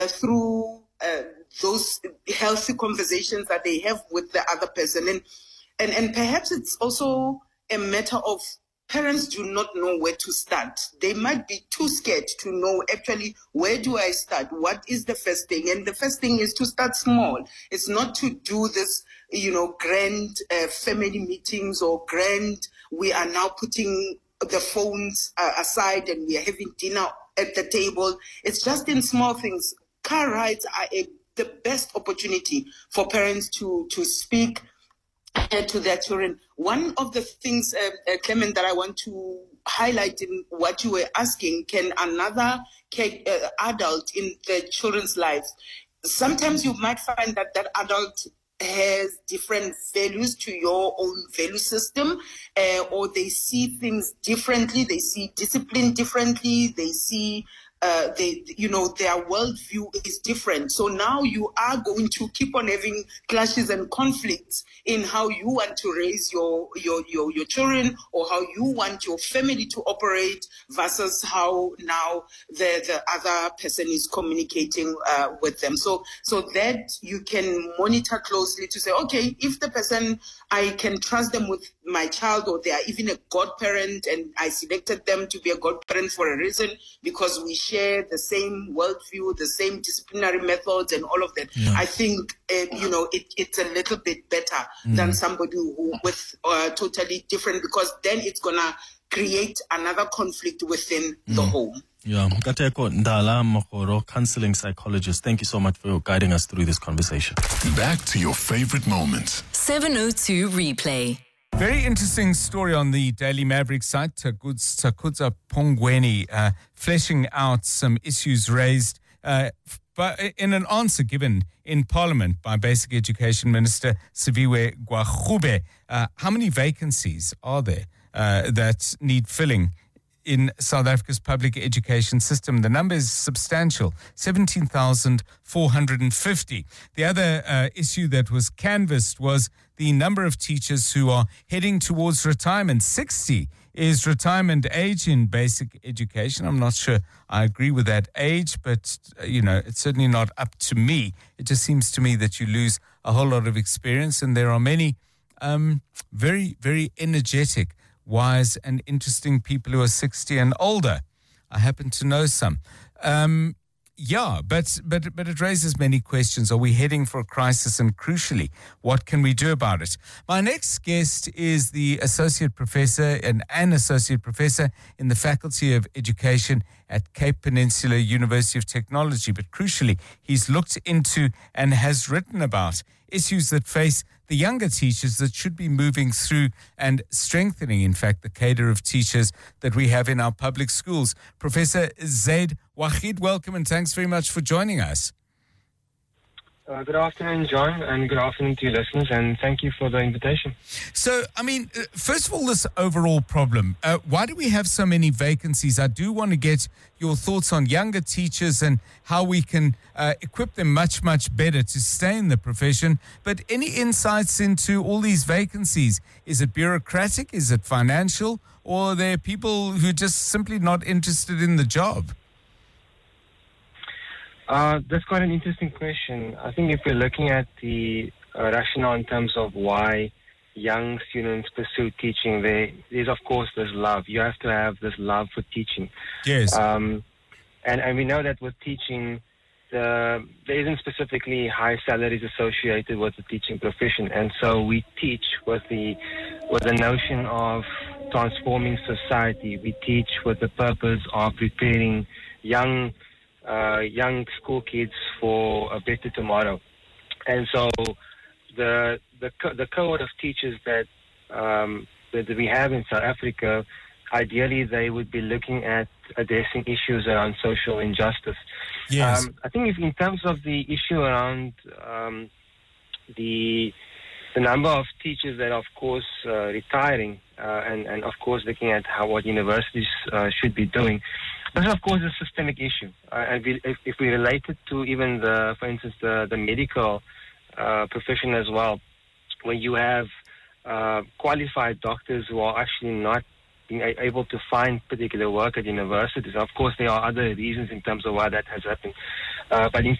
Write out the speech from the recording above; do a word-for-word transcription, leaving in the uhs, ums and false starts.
through uh, those healthy conversations that they have with the other person. And, and, and perhaps it's also a matter of parents do not know where to start. They might be too scared to know actually, where do I start? What is the first thing? And the first thing is to start small. It's not to do this, you know, grand uh, family meetings or grand, we are now putting the phones uh, aside and we are having dinner at the table. It's just in small things. Car rides are a, the best opportunity for parents to, to speak uh, to their children. One of the things, uh, uh, Clement, that I want to highlight in what you were asking, can another care, uh, adult in the children's lives, sometimes you might find that that adult has different values to your own value system, uh, or they see things differently, they see discipline differently, they see Uh, they, you know, their worldview is different. So now you are going to keep on having clashes and conflicts in how you want to raise your your your, your children, or how you want your family to operate, versus how now the the other person is communicating uh, with them. So so that you can monitor closely to say, okay, if the person, I can trust them with my child, or they are even a godparent, and I selected them to be a godparent for a reason, because we share the same worldview, the same disciplinary methods, and all of that. Yeah. I think, uh, you know, it, it's a little bit better mm. than somebody who with uh, totally different, because then it's going to create another conflict within mm. the home. Yeah, Kateko Ndala Mokoro, counseling psychologist. Thank you so much for guiding us through this conversation. Back to your favorite moments. seven oh two replay. Very interesting story on the Daily Maverick site. Takudza Pongweni uh, fleshing out some issues raised uh, but in an answer given in Parliament by Basic Education Minister Siviwe Gwachube. Uh, how many vacancies are there uh, that need filling in South Africa's public education system? The number is substantial, seventeen thousand four hundred fifty. The other uh, issue that was canvassed was the number of teachers who are heading towards retirement. sixty is retirement age in basic education. I'm not sure I agree with that age, but, uh, you know, it's certainly not up to me. It just seems to me that you lose a whole lot of experience, and there are many um, very, very energetic, wise and interesting people who are sixty and older. I happen to know some. Um, yeah, but, but, but it raises many questions. Are we heading for a crisis? And crucially, what can we do about it? My next guest is the associate professor and an associate professor in the Faculty of Education at Cape Peninsula University of Technology. But crucially, he's looked into and has written about issues that face the younger teachers that should be moving through and strengthening, in fact, the cadre of teachers that we have in our public schools. Professor Zaid Waheed, welcome, and thanks very much for joining us. Uh, good afternoon, John, and good afternoon to your listeners, and thank you for the invitation. So, I mean, uh, first of all, this overall problem, uh, why do we have so many vacancies? I do want to get your thoughts on younger teachers and how we can uh, equip them much, much better to stay in the profession. But any insights into all these vacancies? Is it bureaucratic? Is it financial? Or are there people who are just simply not interested in the job? Uh, that's quite an interesting question. I think if we're looking at the uh, rationale in terms of why young students pursue teaching, there is, of course, this love. You have to have this love for teaching. Yes. Um, and, and we know that with teaching, the, there isn't specifically high salaries associated with the teaching profession. And so we teach with the, with the notion of transforming society. We teach with the purpose of preparing young Uh, young school kids for a better tomorrow. And so the the the cohort of teachers that um, that we have in South Africa, ideally they would be looking at addressing issues around social injustice. Yes. Um, I think if in terms of the issue around um, the the number of teachers that are, of course, uh, retiring, uh, and, and of course looking at how what universities uh, should be doing, this is, of course, a systemic issue. Uh, and we, if, if we relate it to even, the, for instance, the, the medical uh, profession as well, when you have uh, qualified doctors who are actually not being able to find particular work at universities. Of course, there are other reasons in terms of why that has happened. Uh, but in